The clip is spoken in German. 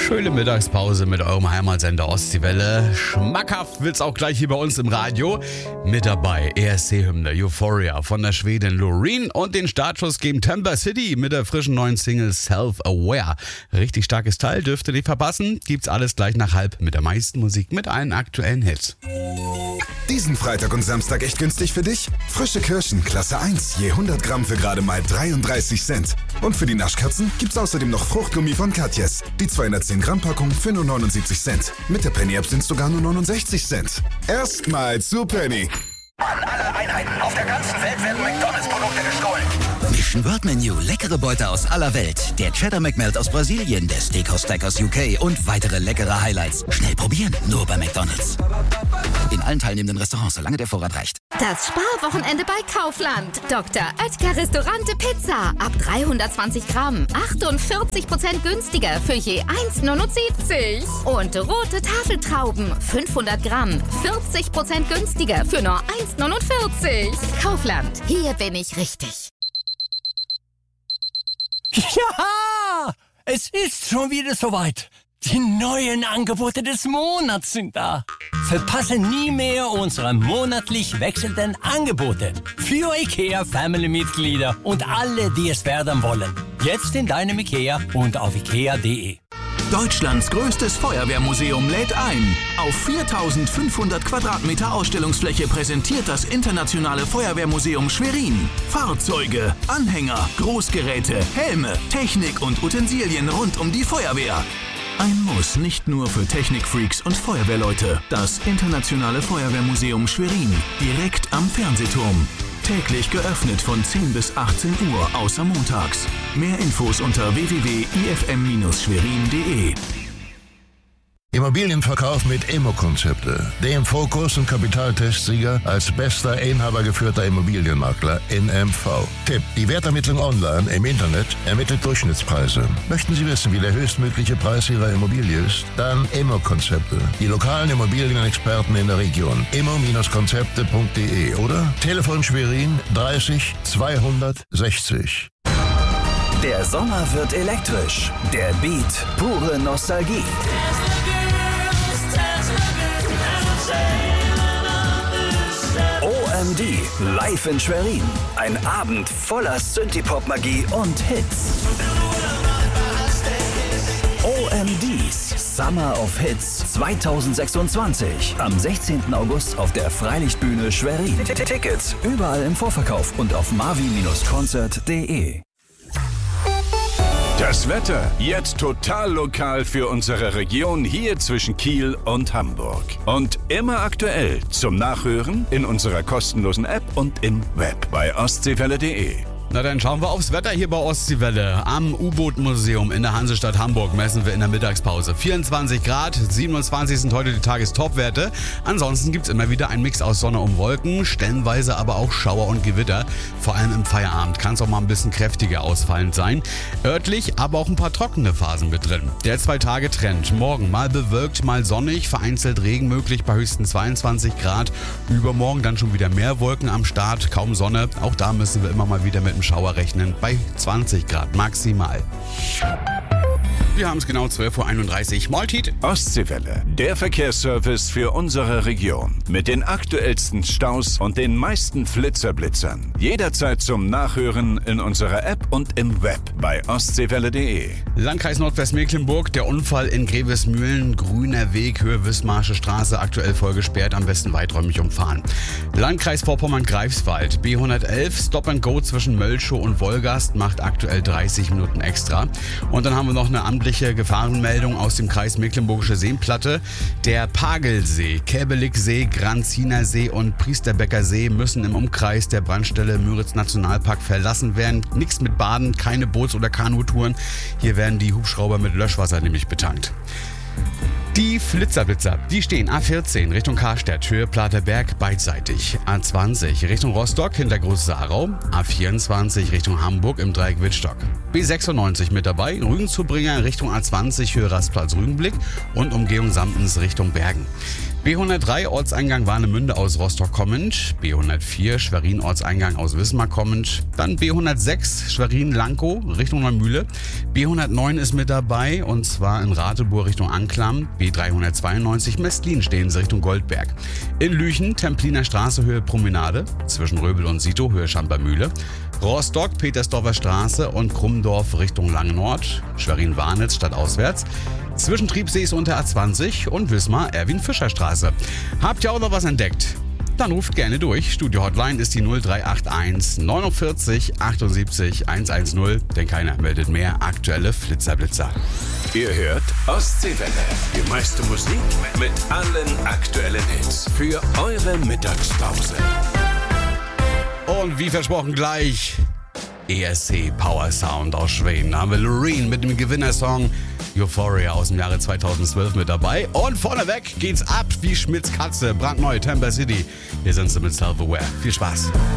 Schöne Mittagspause mit eurem Heimatsender Ostseewelle. Schmackhaft wird's auch gleich hier bei uns im Radio. Mit dabei ESC-Hymne Euphoria von der Schwedin Loreen und den Startschuss geben Temper City mit der frischen neuen Single Self-Aware. Richtig starkes Teil, dürft ihr nicht verpassen. Gibt's alles gleich nach halb mit der meisten Musik mit allen aktuellen Hits. Diesen Freitag und Samstag echt günstig für dich? Frische Kirschen, Klasse 1, je 100 Gramm für gerade mal 33 Cent. Und für die Naschkatzen gibt's außerdem noch Fruchtgummi von Katjes. Die 210 Gramm Packung für nur 79 Cent. Mit der Penny-App sind es sogar nur 69 Cent. Erstmal zu Penny. An alle Einheiten auf der ganzen Welt werden McDonalds-Produkte gestohlen. Mission World Menu, leckere Beute aus aller Welt. Der Cheddar McMelt aus Brasilien, der Steakhouse Stack aus UK und weitere leckere Highlights. Schnell probieren, nur bei McDonalds. In allen teilnehmenden Restaurants, solange der Vorrat reicht. Das Sparwochenende bei Kaufland. Dr. Oetker Restaurante Pizza. Ab 320 Gramm. 48% günstiger für je 1,79. Und rote Tafeltrauben. 500 Gramm. 40% günstiger für nur 1,49. Kaufland. Hier bin ich richtig. Ja, es ist schon wieder soweit. Die neuen Angebote des Monats sind da. Verpasse nie mehr unsere monatlich wechselnden Angebote für IKEA-Family-Mitglieder und alle, die es werden wollen. Jetzt in deinem IKEA und auf ikea.de. Deutschlands größtes Feuerwehrmuseum lädt ein. Auf 4.500 Quadratmeter Ausstellungsfläche präsentiert das Internationale Feuerwehrmuseum Schwerin Fahrzeuge, Anhänger, Großgeräte, Helme, Technik und Utensilien rund um die Feuerwehr. Ein Muss nicht nur für Technikfreaks und Feuerwehrleute. Das Internationale Feuerwehrmuseum Schwerin, direkt am Fernsehturm. Täglich geöffnet von 10 bis 18 Uhr, außer montags. Mehr Infos unter www.ifm-schwerin.de. Immobilienverkauf mit Immo-Konzepte. Dem Fokus- und Kapitaltestsieger als bester inhabergeführter Immobilienmakler in MV. Tipp: Die Wertermittlung online im Internet ermittelt Durchschnittspreise. Möchten Sie wissen, wie der höchstmögliche Preis Ihrer Immobilie ist? Dann Immo-Konzepte. Die lokalen Immobilienexperten in der Region. immo-konzepte.de oder Telefon Schwerin 30 260. Der Sommer wird elektrisch. Der Beat, pure Nostalgie. OMD, live in Schwerin. Ein Abend voller Synthie-Pop-Magie und Hits. OMDs Summer of Hits 2026. Am 16. August auf der Freilichtbühne Schwerin. Tickets überall im Vorverkauf und auf marvi-concert.de. Das Wetter jetzt total lokal für unsere Region hier zwischen Kiel und Hamburg. Und immer aktuell zum Nachhören in unserer kostenlosen App und im Web bei ostseewelle.de. Na dann schauen wir aufs Wetter hier bei Ostseewelle. Am U-Boot-Museum in der Hansestadt Hamburg messen wir in der Mittagspause 24 Grad, 27 sind heute die Tagestopwerte. Ansonsten gibt's immer wieder einen Mix aus Sonne und Wolken, stellenweise aber auch Schauer und Gewitter. Vor allem im Feierabend kann es auch mal ein bisschen kräftiger ausfallend sein. Örtlich aber auch ein paar trockene Phasen mit drin. Der 2-Tage-Trend. Morgen mal bewölkt, mal sonnig, vereinzelt Regen möglich bei höchstens 22 Grad. Übermorgen dann schon wieder mehr Wolken am Start, kaum Sonne. Auch da müssen wir immer mal wieder mit Schauer rechnen bei 20 Grad maximal. Wir haben es genau 12.31 Uhr. Maltit. Ostseewelle, der Verkehrsservice für unsere Region. Mit den aktuellsten Staus und den meisten Flitzerblitzern. Jederzeit zum Nachhören in unserer App und im Web bei ostseewelle.de. Landkreis Nordwestmecklenburg, der Unfall in Grevesmühlen, grüner Weg, Höhe Wismarsche Straße, aktuell voll gesperrt, am besten weiträumig umfahren. Landkreis Vorpommern-Greifswald, B111, Stop and Go zwischen Mölschow und Wolgast, macht aktuell 30 Minuten extra. Und dann haben wir noch eine amtliche Gefahrenmeldung aus dem Kreis Mecklenburgische Seenplatte. Der Pagelsee, Käbeligsee, Granziner See und Priesterbecker See müssen im Umkreis der Brandstelle Müritz Nationalpark verlassen werden. Nichts mit Baden, keine Boots- oder Kanutouren. Hier werden die Hubschrauber mit Löschwasser nämlich betankt. Die Flitzerblitzer, die stehen A14 Richtung Karstadt, Höhe Platerberg beidseitig. A20 Richtung Rostock hinter Groß-Sarau. A24 Richtung Hamburg im Dreieck Wittstock. B96 mit dabei, Rügenzubringer Richtung A20 Höhe Rastplatz Rügenblick und Umgehung Sampens Richtung Bergen. B103 Ortseingang Warnemünde aus Rostock kommend, B104 Schwerin Ortseingang aus Wismar kommend, dann B106 Schwerin-Lankow Richtung Neumühle, B109 ist mit dabei und zwar in Radeburg Richtung Anklam, B392 Mestlin stehen sie Richtung Goldberg. In Lüchen Templiner Straße Höhe Promenade, zwischen Röbel und Sito Höhe Schampermühle, Rostock Petersdorfer Straße und Krummdorf Richtung Langnord, Schwerin-Warnitz stadtauswärts, zwischen Triebsees und der A20 und Wismar Erwin-Fischer-Straße. Habt ihr auch noch was entdeckt? Dann ruft gerne durch. Studio-Hotline ist die 0381 49 78 110, denn keiner meldet mehr aktuelle Flitzer-Blitzer. Ihr hört Ostseewelle. Die meiste Musik mit allen aktuellen Hits für eure Mittagspause. Und wie versprochen gleich ESC Power Sound aus Schweden. Da haben wir Loreen mit dem Gewinnersong Euphoria aus dem Jahre 2012 mit dabei. Und vorneweg geht's ab wie Schmitz Katze. Brandneu, Tampa City. Hier sind sie mit Self-Aware. Viel Spaß.